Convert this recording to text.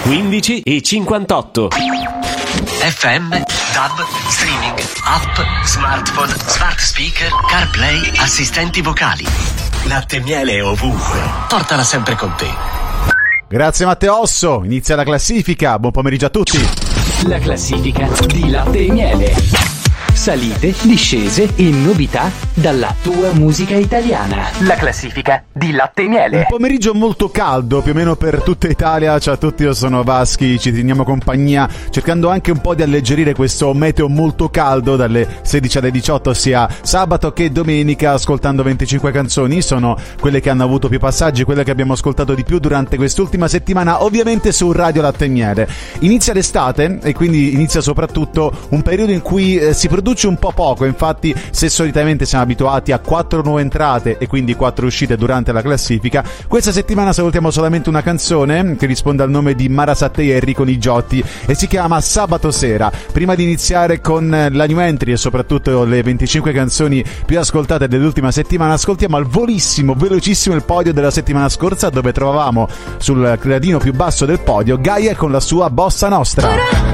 15 e 58. FM, DAB, streaming, app, smartphone, smart speaker, CarPlay, assistenti vocali. Latte e miele ovunque. Portala sempre con te. Grazie Matteo Osso, inizia la classifica, buon pomeriggio a tutti. La classifica di Latte e Miele. Salite, discese e novità dalla tua musica italiana. La classifica di Latte e Miele. Un pomeriggio molto caldo, più o meno per tutta Italia. Ciao a tutti, io sono Vaschi, ci teniamo compagnia cercando anche un po' di alleggerire questo meteo molto caldo dalle 16 alle 18, sia sabato che domenica, ascoltando 25 canzoni. Sono quelle che hanno avuto più passaggi, quelle che abbiamo ascoltato di più durante quest'ultima settimana, ovviamente su Radio Latte e Miele. Inizia l'estate e quindi inizia soprattutto un periodo in cui si produce un po' poco. Infatti, se solitamente siamo abituati a 4 nuove entrate e quindi 4 uscite durante la classifica, questa settimana salutiamo solamente una canzone che risponde al nome di Mara Sattei e Enrico Nigiotti e si chiama Sabato Sera. Prima di iniziare con la new entry e soprattutto le 25 canzoni più ascoltate dell'ultima settimana, ascoltiamo al volissimo, velocissimo il podio della settimana scorsa, dove trovavamo sul gradino più basso del podio Gaia con la sua Bossa Nostra.